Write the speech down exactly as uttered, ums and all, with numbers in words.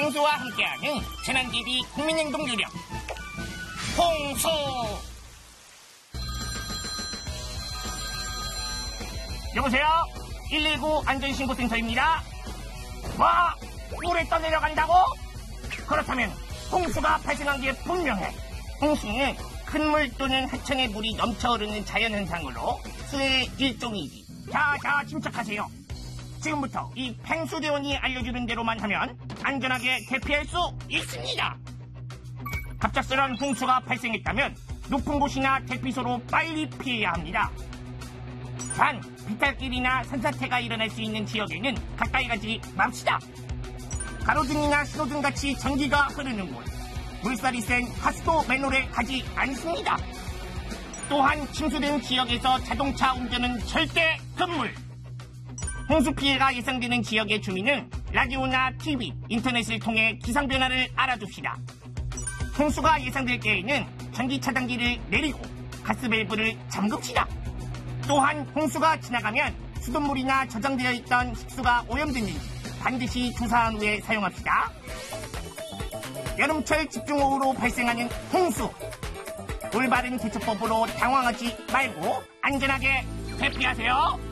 홍수와 함께하는 재난대비 국민행동 요령 홍수. 여보세요? 일일구 안전신고센터입니다. 와, 물에 떠내려간다고? 그렇다면 홍수가 발생한 게 분명해. 홍수는 큰 물 또는 하천에 물이 넘쳐 흐르는 자연현상으로 수의 일종이지. 자, 자, 침착하세요. 지금부터 이 팽수대원이 알려주는 대로만 하면 안전하게 대피할 수 있습니다. 갑작스런 홍수가 발생했다면 높은 곳이나 대피소로 빨리 피해야 합니다. 단, 비탈길이나 산사태가 일어날 수 있는 지역에는 가까이 가지 맙시다. 가로등이나 신호등같이 전기가 흐르는 곳, 물살이 센 하수도 맨홀에 가지 않습니다. 또한 침수된 지역에서 자동차 운전은 절대 금물. 홍수 피해가 예상되는 지역의 주민은 라디오나 티비, 인터넷을 통해 기상 변화를 알아둡시다. 홍수가 예상될 때에는 전기 차단기를 내리고 가스밸브를 잠급시다. 또한 홍수가 지나가면 수돗물이나 저장되어 있던 식수가 오염됐는지 반드시 조사한 후에 사용합시다. 여름철 집중호우로 발생하는 홍수, 올바른 대처법으로 당황하지 말고 안전하게 대피하세요.